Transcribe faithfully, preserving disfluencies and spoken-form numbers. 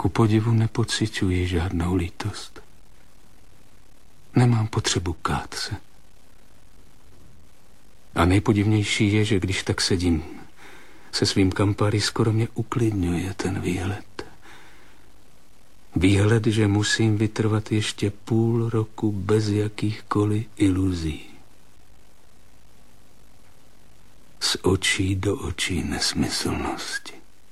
Ku podivu nepociťuji žádnou lítost. Nemám potřebu kát se. A nejpodivnější je, že když tak sedím se svým Campari, skoro mě uklidňuje ten výhled. Výhled, že musím vytrvat ještě půl roku bez jakýchkoliv iluzí. Z očí do očí nesmyslnosti.